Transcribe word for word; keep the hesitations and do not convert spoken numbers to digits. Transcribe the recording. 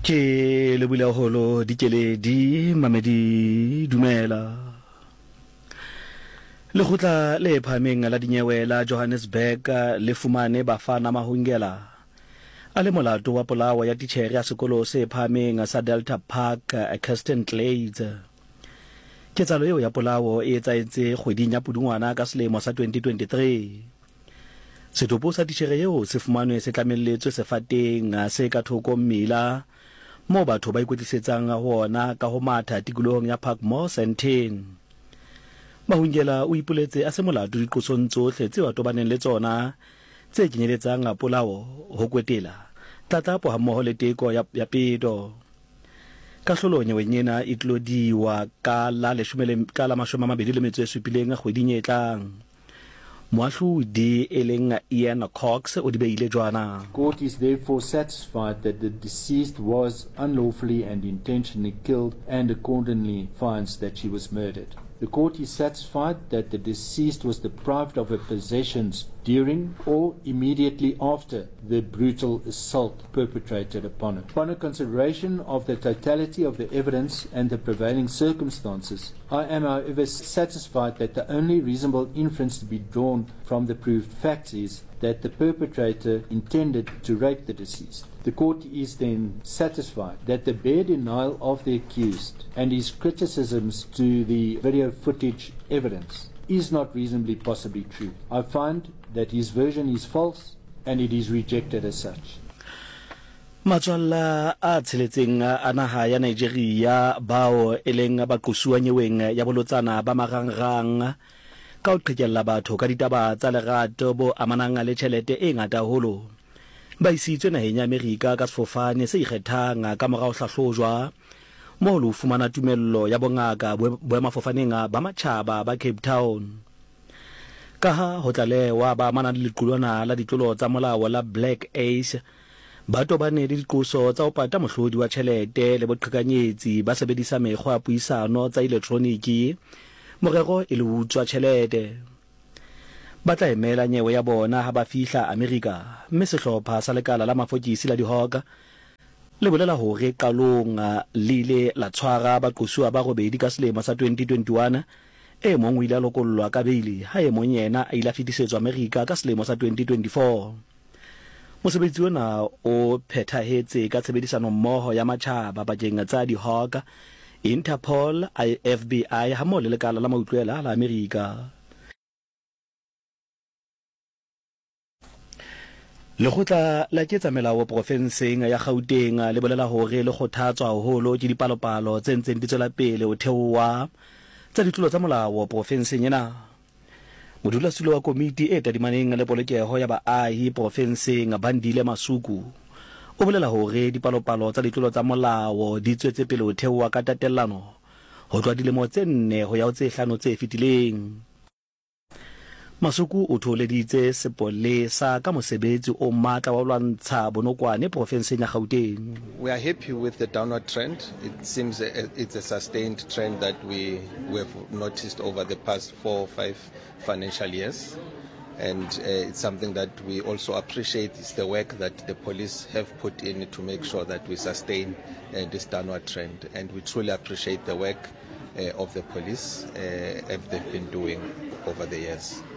Ke le bula holo dikeledi mamedi dumela. Le khutla le phameng la dinyewe la Johannesburg le fumane bafana mahungela. Ale molato wa polawa ya titjhere ya sekolo se phameng sa Delta Park Kirsten Glades. Ketsalo eo ya polawo e etsaetse kgweding ya Pudungwana ka selemo sa twenty twenty-three. Setopo sa titjhere eo se fumanwe se tlamelletswe sefateng se ka thoko mmila mo batho ba ikwetlisetsang hona ka ho matha tikolohong ya Parkmore Sandton. Mahungela o ipoletse a se molato diqosong tsohle tse tobaneng le tsona tse kenyeletsang polawo ho kwetela tlatlapo ha mmoho le teko ya, ya pedo. Kahlolo nyewena e tlodiwa ka la leshome ka la mashome a mabedi le metso e supileng kgweding e tlang. Court is therefore satisfied that the deceased was unlawfully and intentionally killed and accordingly finds that she was murdered. The court is satisfied that the deceased was deprived of her possessions during or immediately after the brutal assault perpetrated upon her. Upon a consideration of the totality of the evidence and the prevailing circumstances, I am however satisfied that the only reasonable inference to be drawn from the proved facts is that the perpetrator intended to rape the deceased. The court is then satisfied that the bare denial of the accused and his criticisms to the video footage evidence is not reasonably possibly true. I find that his version is false and it is rejected as such. Matswalla a tsheletseng a naha ya Nigeria bao e leng ba qosuwa nyeweng ya bolotsana ba marangrang ka o qhekella batho ka ditaba tsa lerato bo amanang le tjhelete e ngata holo. Ba isitswe naheng ya Amerika ka sefofane se ikgethang ka morao hlahlojwa mo lo fumana tumello ya bongaka boemafofaneng ba matjhaba ba Cape Town. Ka ha ho tlalewa ba mana le lequlwana la ditlolo tsa molao la Black Ace ba tobane le diqoso tsa ho pata mohlodi wa tjhelete le boqhekanyetsi ba sebedisa mekgwa ya puisano tsa elektroniki morero e le utswa tjhelete. Ba tla emela nyewe ya bona ha ba fihla Amerika mme sehlopha sa lekala la mafokisi la dihoka le bolela hore qalong le ile la tshwara ba qosuwa ba robedi ka selemo sa twenty twenty-one e mong o ile a lokollwa ka beili ha e mong yena a ile a fetisetswa Amerika ka selemo sa twenty twenty-four. Mosebetsi ona o phethahetse ka tshebedisano mmoho ya matjhaba bakeng tsa dihoka, Interpol, F B I ha mo le lekala la mautlwela la Amerika. Lekgotla la ketsamelao profenseng ya Gauteng le bolela hore le kgothatswa haholo ke dipalopalo tse ntseng di tswela pele ho theowa tsa ditlolo tsa molao profenseng ena. Modulasetulo wa komiti e tadimaneng le polokeho ya baahi profenseng Bandile Masuku o bolela hore dipalopalo tsa ditlolo tsa molao di tswetse pele ho theowa ka tatellano ho tloha dilemo tse nne ho ya ho tse hlano tse fetileng. Masuku o tholeditse sepolesa ka mosebetsi o matla wa lwantsha bonokwane profenseng ya Gauteng. We are happy with the downward trend. It seems it's a sustained trend that we, we have noticed over the past four or five financial years. And uh, it's something that we also appreciate is the work that the police have put in to make sure that we sustain uh, this downward trend. And we truly appreciate the work uh, of the police uh, have they've been doing over the years.